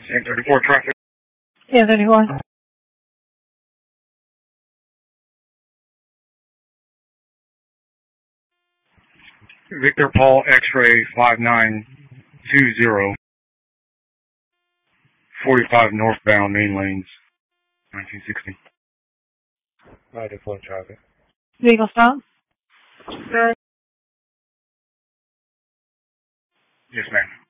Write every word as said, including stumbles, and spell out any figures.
ten thirty-four traffic. ten thirty-four. Victor Paul X-ray five nine two zero. forty-five northbound, main lanes, nineteen sixty. ninety-four traffic. Vehicle stop. Yes, ma'am.